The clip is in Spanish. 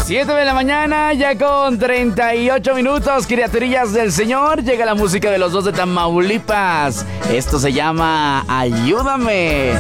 7 de la mañana, ya con 38 minutos, criaturillas del Señor. Llega la música de los dos de Tamaulipas. Esto se llama Ayúdame.